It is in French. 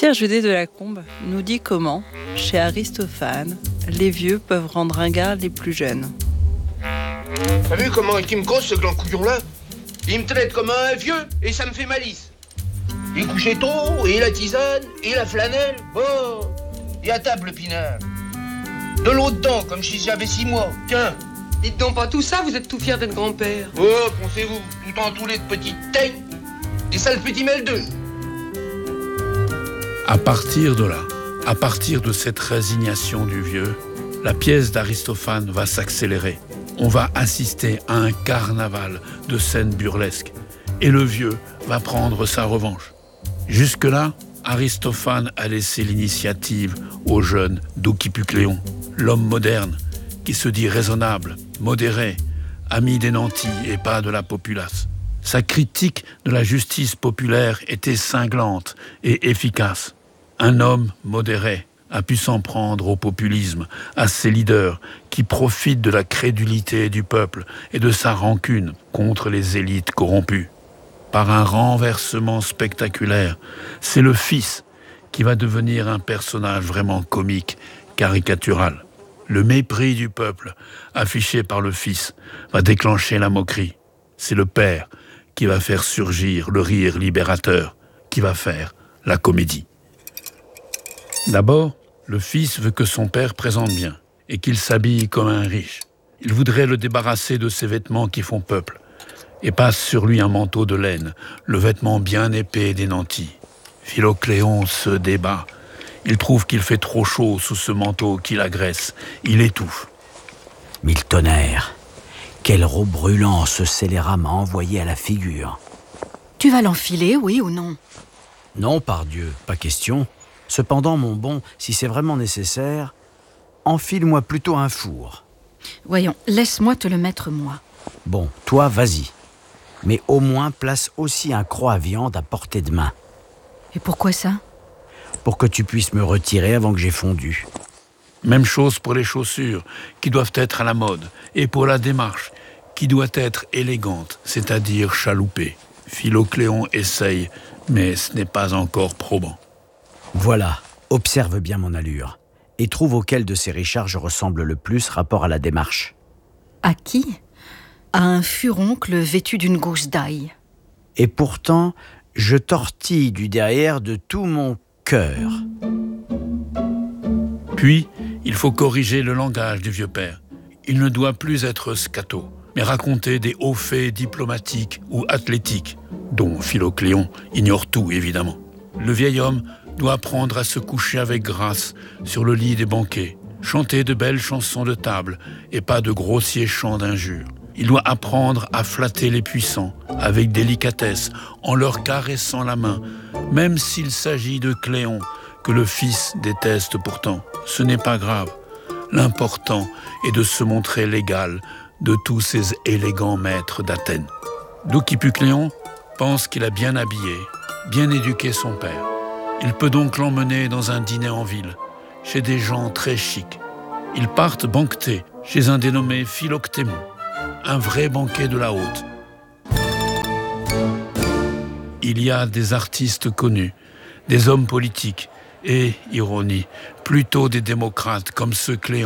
Pierre Judet de Lacombe nous dit comment, chez Aristophane, les vieux peuvent rendre ringards les plus jeunes. T'as vu comment il me cause ce grand couillon-là? Il me traite comme un vieux et ça me fait malice. Il couchait tôt, et la tisane, et la flanelle. Bon, et à table le pinard. De l'eau dedans, comme si j'avais 6 mois. Tiens. Dites donc pas tout ça, vous êtes tout fier d'être grand-père. Oh, pensez-vous, tout entouré de petites teignes. Des sales petits meldeux. À partir de là, à partir de cette résignation du vieux, la pièce d'Aristophane va s'accélérer. On va assister à un carnaval de scènes burlesques. Et le vieux va prendre sa revanche. Jusque-là, Aristophane a laissé l'initiative au jeune Douquippucléon, l'homme moderne, qui se dit raisonnable, modéré, ami des nantis et pas de la populace. Sa critique de la justice populaire était cinglante et efficace. Un homme modéré a pu s'en prendre au populisme, à ses leaders qui profitent de la crédulité du peuple et de sa rancune contre les élites corrompues. Par un renversement spectaculaire, c'est le fils qui va devenir un personnage vraiment comique, caricatural. Le mépris du peuple, affiché par le fils, va déclencher la moquerie. C'est le père qui va faire surgir le rire libérateur, qui va faire la comédie. D'abord, le fils veut que son père présente bien et qu'il s'habille comme un riche. Il voudrait le débarrasser de ses vêtements qui font peuple et passe sur lui un manteau de laine, le vêtement bien épais des nantis. Philocléon se débat. Il trouve qu'il fait trop chaud sous ce manteau qui l'agresse. Il étouffe. Mille tonnerres, quel robe brûlant ce scélérat m'a envoyé à la figure. Tu vas l'enfiler, oui ou non? Non, pardieu, pas question. Cependant, mon bon, si c'est vraiment nécessaire, enfile-moi plutôt un four. Voyons, laisse-moi te le mettre moi. Bon, toi, vas-y. Mais au moins, place aussi un croc à viande à portée de main. Et pourquoi ça? Pour que tu puisses me retirer avant que j'ai fondu. Même chose pour les chaussures, qui doivent être à la mode, et pour la démarche, qui doit être élégante, c'est-à-dire chaloupée. Philocléon essaye, mais ce n'est pas encore probant. Voilà, observe bien mon allure, et trouve auquel de ces Richards je ressemble le plus rapport à la démarche. À qui? À un furoncle vêtu d'une gousse d'ail. Et pourtant, je tortille du derrière de tout mon cœur. Puis, il faut corriger le langage du vieux père. Il ne doit plus être scato, mais raconter des hauts faits diplomatiques ou athlétiques, dont Philocléon ignore tout, évidemment. Le vieil homme doit apprendre à se coucher avec grâce sur le lit des banquets, chanter de belles chansons de table et pas de grossiers chants d'injures. Il doit apprendre à flatter les puissants avec délicatesse, en leur caressant la main, même s'il s'agit de Cléon, que le fils déteste pourtant. Ce n'est pas grave. L'important est de se montrer l'égal de tous ces élégants maîtres d'Athènes. Douquippucléon pense qu'il a bien habillé, bien éduqué son père. Il peut donc l'emmener dans un dîner en ville, chez des gens très chics. Ils partent banqueter chez un dénommé Philoctémon, un vrai banquet de la haute. Il y a des artistes connus, des hommes politiques et, ironie, plutôt des démocrates comme ce Cléon.